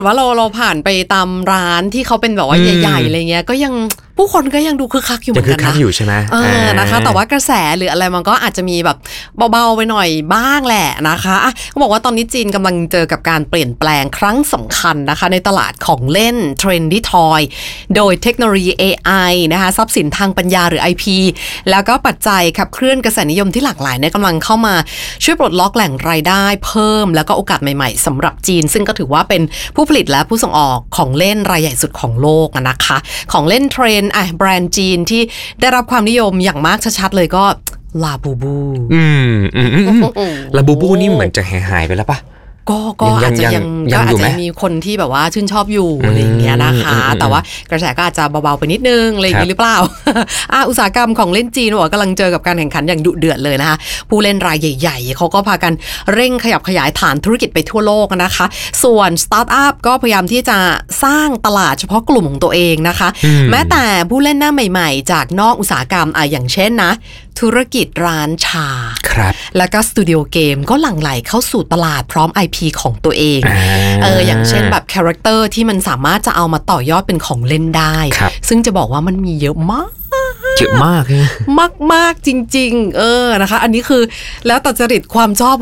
ว่าเราผ่านไปตามร้านที่เขาเป็นแบบว่าใหญ่ๆอะไรเงี้ยก็ยังผู้คนก็ยังดูคึกคักอยู่เหมือนกันนะคึกคักอยู่ใช่ไหมนะคะแต่ว่ากระแสหรืออะไรมันก็อาจจะมีแบบเบาๆไปหน่อยบ้างแหละนะคะเขาบอกว่าตอนนี้จีนกำลังเจอกับการเปลี่ยนแปลงครั้งสำคัญนะคะในตลาดของเล่น Trendy Toy โดยเทคโนโลยี AI นะคะทรัพย์สินทางปัญญาหรือ IP แล้วก็ปัจจัยขับเคลื่อนกระแสนิยมที่หลากหลายเนี่ยกำลังเข้ามาช่วยปลดล็อกแหล่งรายได้เพิ่มแล้วก็โอกาสใหม่ๆสำหรับจีนซึ่งก็ถือว่าเป็นผู้ผลิตและผู้ส่งออกของเล่นรายใหญ่สุดของโลกนะคะของเล่นเทรนด์แบรนด์จีนที่ได้รับความนิยมอย่างมากชัดๆเลยก็ลาบูบูลาบูบูนี่เหมือนจะหายไปแล้วปะก็อาจจะยังมีคนที่แบบว่าชื่นชอบอยู่อะไรอย่างเงี้ยนะคะแต่ว่ากระแสก็อาจจะเบาๆไปนิดนึงอะไรอย่างงี้หรือเปล่าอุตสาหกรรมของเล่นจีนบอกกำลังเจอกับการแข่งขันอย่างดุเดือดเลยนะคะผู้เล่นรายใหญ่ๆเขาก็พากันเร่งขยับขยายฐานธุรกิจไปทั่วโลกนะคะส่วนสตาร์ทอัพก็พยายามที่จะสร้างตลาดเฉพาะกลุ่มของตัวเองนะคะแม้แต่ผู้เล่นหน้าใหม่ๆจากนอกอุตสาหกรรมอย่างเช่นนะธุรกิจร้านชาแล้วก็สตูดิโอเกมก็หลั่งไหลเข้าสู่ตลาดพร้อม IP ของตัวเองอย่างเช่นแบบคาแรคเตอร์ที่มันสามารถจะเอามาต่อยอดเป็นของเล่นได้ซึ่งจะบอกว่ามันมีเยอะมากเยอะมากมากจริงๆนะคะอันนี้คือแล้วแต่จริตความชอบ